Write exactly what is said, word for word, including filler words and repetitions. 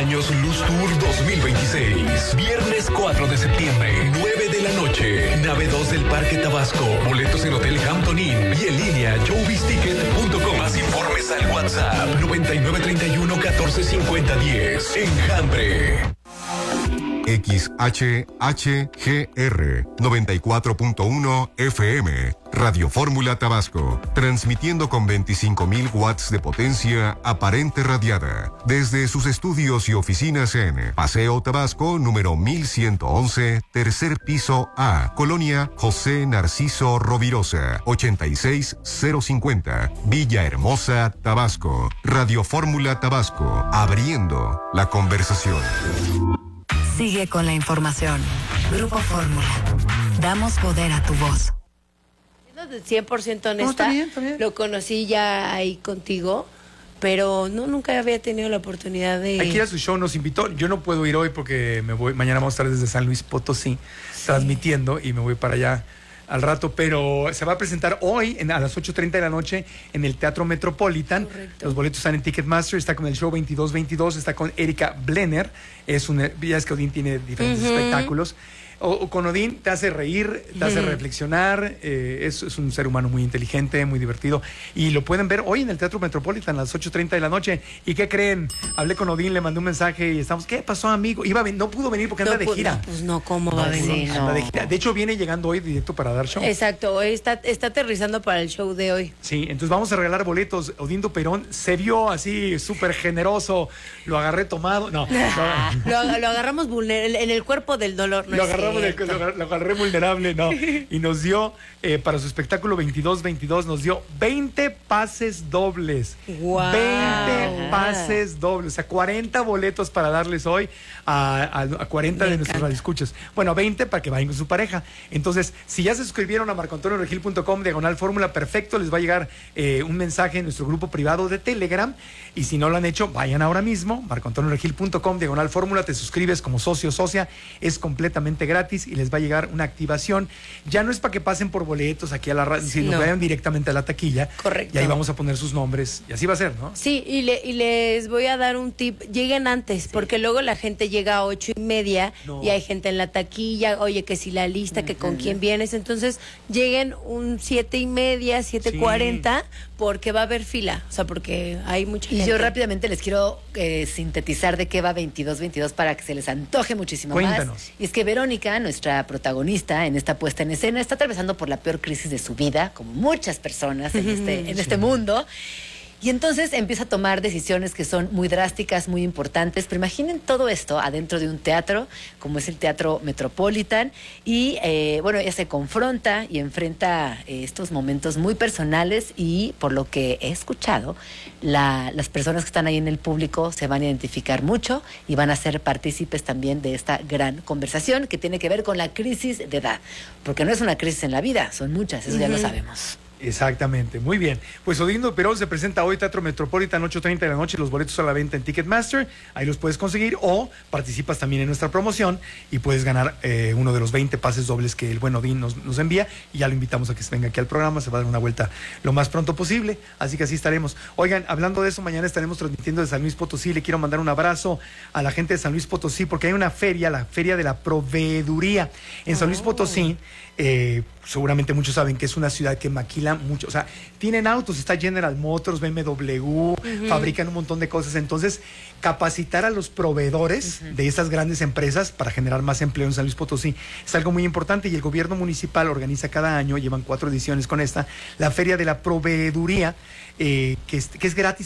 años Luz Tour dos mil veintiséis. Viernes cuatro de septiembre, nueve de la noche. Nave dos del Parque Tabasco. Boletos en Hotel Hampton Inn y en línea showbiz ticket punto com. Más informes al WhatsApp noventa y nueve treinta y uno catorce cincuenta diez. Enjambre. X H H G R noventa y cuatro punto uno F M, Radio Fórmula Tabasco, transmitiendo con veinticinco mil watts de potencia aparente radiada, desde sus estudios y oficinas en Paseo Tabasco, número mil ciento once, tercer piso A, Colonia José Narciso Rovirosa, ochenta y seis cero cincuenta, Villahermosa, Tabasco. Radio Fórmula Tabasco, abriendo la conversación. Sigue con la información. Grupo Fórmula. Damos poder a tu voz. cien por ciento honesta, no, está bien, está bien. Lo conocí ya ahí contigo, pero no nunca había tenido la oportunidad de... Aquí a su show nos invitó. Yo no puedo ir hoy porque me voy. Mañana vamos a estar desde San Luis Potosí, sí, transmitiendo, y me voy para allá al rato, pero se va a presentar hoy en, a las ocho treinta de la noche en el Teatro Metropolitan. Correcto. Los boletos están en Ticketmaster. Está con el show veintidós veintidós, está con Erika Blenner. Es un, ya es que Odín tiene diferentes uh-huh. espectáculos. O, o con Odín te hace reír, te hace uh-huh. reflexionar. Eh, es, es un ser humano muy inteligente, muy divertido. Y lo pueden ver hoy en el Teatro Metropolitan a las ocho treinta de la noche. ¿Y qué creen? Hablé con Odín, le mandé un mensaje y estamos, ¿qué pasó, amigo? Iba a ven- no pudo venir porque anda no, de gira. No, pues no, ¿cómo no, va a venir? No, no. de, gira. De hecho, viene llegando hoy directo para dar show. Exacto, hoy está, está aterrizando para el show de hoy. Sí, entonces vamos a regalar boletos. Odín Duperón se vio así súper generoso. Lo agarré tomado. No. lo, lo agarramos vulner- en el cuerpo del dolor. No lo es agarramos del, cierto. lo, lo agarré vulnerable, no. Y nos dio, eh, para su espectáculo veintidós veintidós, nos dio veinte pases dobles. Wow. veinte pases dobles. O sea, cuarenta boletos para darles hoy a, a, a cuarenta Me de nuestros radioescuchas. Bueno, veinte para que vayan con su pareja. Entonces, si ya se suscribieron a marco antonio regil punto com, diagonal fórmula, perfecto, les va a llegar eh, un mensaje en nuestro grupo privado de Telegram. Y si no lo han hecho, vayan ahora mismo, marco antonio regil punto com, diagonal fórmula, te suscribes como socio o socia, es completamente gratis y les va a llegar una activación. Ya no es para que pasen por boletos aquí a la radio, sino no. vayan directamente a la taquilla. Correcto. Y ahí vamos a poner sus nombres y así va a ser, ¿no? Sí, y, le, y les voy a dar un tip. Lleguen antes, sí, porque luego la gente llega a ocho y media no. y hay gente en la taquilla, oye, que si la lista, uh-huh. que con quién vienes. Entonces, lleguen un siete y media, siete cuarenta, sí. porque va a haber fila. O sea, porque hay mucha gente. Y yo rápidamente les quiero eh, sintetizar de qué va veintidós veintidós para que se les antoje muchísimo Cuéntanos. más. Y es que Verónica, nuestra protagonista en esta puesta en escena, está atravesando por la peor crisis de su vida, como muchas personas en este, en este mundo. Y entonces empieza a tomar decisiones que son muy drásticas, muy importantes. Pero imaginen todo esto adentro de un teatro, como es el Teatro Metropolitan. Y eh, bueno, ella se confronta y enfrenta eh, estos momentos muy personales. Y por lo que he escuchado, la, las personas que están ahí en el público se van a identificar mucho y van a ser partícipes también de esta gran conversación que tiene que ver con la crisis de edad. Porque no es una crisis en la vida, son muchas, eso uh-huh. ya lo sabemos. Exactamente, muy bien. Pues Odín Duperón se presenta hoy Teatro Metropolitan, ocho treinta de la noche, los boletos a la venta en Ticketmaster, ahí los puedes conseguir o participas también en nuestra promoción y puedes ganar eh, uno de los veinte pases dobles que el buen Odín nos, nos envía y ya lo invitamos a que se venga aquí al programa, se va a dar una vuelta lo más pronto posible, así que así estaremos. Oigan, hablando de eso, mañana estaremos transmitiendo de San Luis Potosí, le quiero mandar un abrazo a la gente de San Luis Potosí porque hay una feria, la Feria de la Proveeduría en oh. San Luis Potosí. Eh, seguramente muchos saben que es una ciudad que maquila mucho, o sea, tienen autos, está General Motors, B M W, uh-huh. fabrican un montón de cosas, entonces capacitar a los proveedores uh-huh. de esas grandes empresas para generar más empleo en San Luis Potosí es algo muy importante y el gobierno municipal organiza cada año, llevan cuatro ediciones con esta, la Feria de la Proveeduría, eh, que, es, que es gratis